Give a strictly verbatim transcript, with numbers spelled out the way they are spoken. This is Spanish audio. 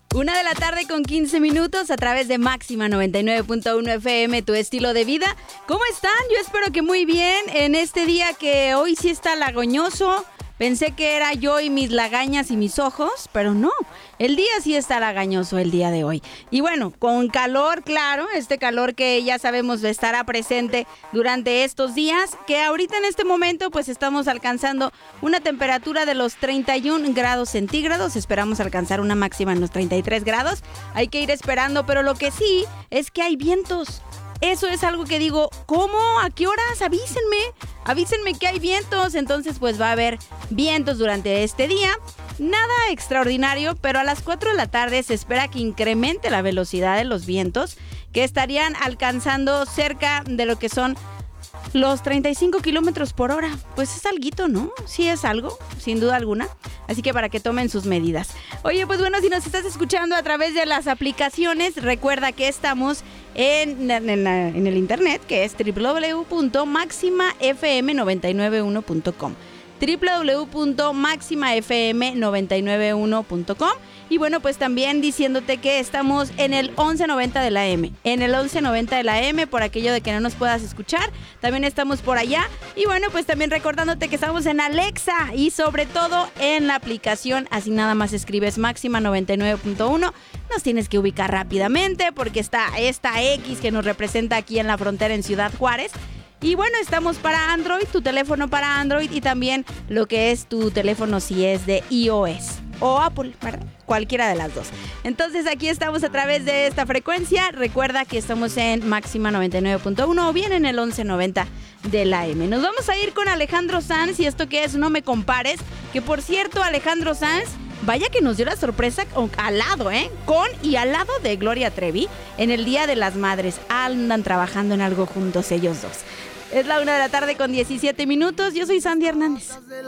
Una de la tarde con quince minutos a través de Máxima noventa y nueve punto uno F M, tu estilo de vida. ¿Cómo están? Yo espero que muy bien en este día que hoy sí está lagañoso. Pensé que era yo y mis lagañas y mis ojos, pero no. El día sí está lagañoso el día de hoy. Y bueno, con calor, claro, este calor que ya sabemos estará presente durante estos días, que ahorita en este momento pues estamos alcanzando una temperatura de los treinta y un grados centígrados. Esperamos alcanzar una máxima en los treinta y tres grados. Hay que ir esperando, pero lo que sí es que hay vientos. Eso es algo que digo, ¿cómo? ¿A qué horas? Avísenme, avísenme que hay vientos. Entonces pues va a haber vientos durante este día. Nada extraordinario, pero a las cuatro de la tarde se espera que incremente la velocidad de los vientos, que estarían alcanzando cerca de lo que son los treinta y cinco kilómetros por hora. Pues es alguito, ¿no? Sí es algo, sin duda alguna. Así que para que tomen sus medidas. Oye, pues bueno, si nos estás escuchando a través de las aplicaciones, recuerda que estamos en, en, en, en el internet, que es doble u doble u doble u punto máxima f m noventa y nueve uno punto com. doble u doble u doble u punto máxima f m noventa y nueve uno punto com. Y bueno, pues también diciéndote que estamos en el once noventa de la M. En el once noventa de la M, por aquello de que no nos puedas escuchar. También estamos por allá. Y bueno, pues también recordándote que estamos en Alexa y sobre todo en la aplicación. Así nada más escribes Máxima noventa y nueve punto uno. Nos tienes que ubicar rápidamente porque está esta X que nos representa aquí en la frontera en Ciudad Juárez. Y bueno, estamos para Android, tu teléfono para Android y también lo que es tu teléfono si es de iOS o Apple, ¿verdad? Cualquiera de las dos. Entonces aquí estamos a través de esta frecuencia. Recuerda que estamos en Máxima noventa y nueve punto uno o bien en el once noventa de la M. Nos vamos a ir con Alejandro Sanz y esto que es No Me Compares, que por cierto Alejandro Sanz, vaya que nos dio la sorpresa al lado, ¿eh? Con y al lado de Gloria Trevi en el Día de las Madres. Andan trabajando en algo juntos ellos dos. Es la una de la tarde con diecisiete minutos. Yo soy Sandy Hernández.